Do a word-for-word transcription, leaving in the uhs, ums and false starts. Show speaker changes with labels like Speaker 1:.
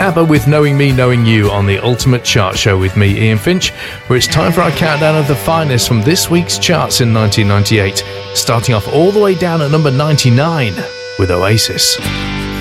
Speaker 1: ABBA with Knowing Me, Knowing You on the Ultimate Chart Show with me, Ian Finch, where it's time for our countdown of the finest from this week's charts in nineteen ninety-eight, starting off all the way down at number ninety-nine with Oasis.